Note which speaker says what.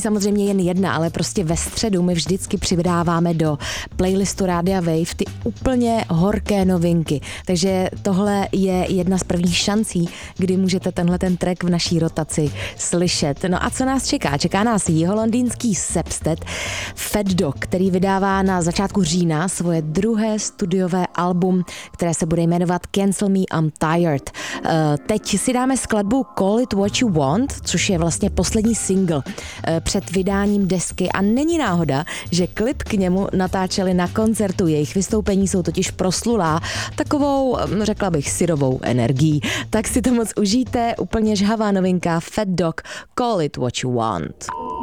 Speaker 1: Samozřejmě jen jedna, ale prostě ve středu my vždycky přidáváme do playlistu Rádia Wave ty úplně horké novinky. Takže tohle je jedna z prvních šancí, kdy můžete ten track v naší rotaci slyšet. No a co nás čeká? Čeká nás jiholondýnský Sepsted Fat Dog, který vydává na začátku října svoje druhé studiové album, které se bude jmenovat Cancel Me, I'm Tired. Teď si dáme skladbu Call It What You Want, což je vlastně poslední single před vydáním desky a není náhoda, že klip k němu natáčeli na koncertu. Jejich vystoupení jsou totiž proslulá takovou, řekla bych, syrovou energií. Tak si to moc užijte, úplně žhavá novinka Fat Dog, Call It What You Want.